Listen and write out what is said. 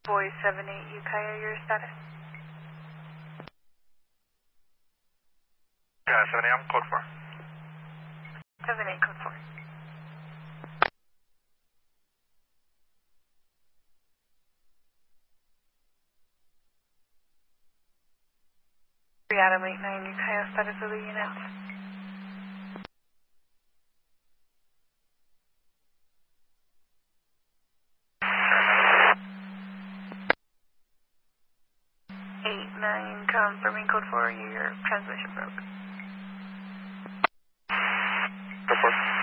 Boy 78 Ukiah, your status? Yeah, 78, I'm code 4. 78, code 4. Adam 89 Ukiah, status of the unit. Confirming code 4, your transmission broke. Code 4.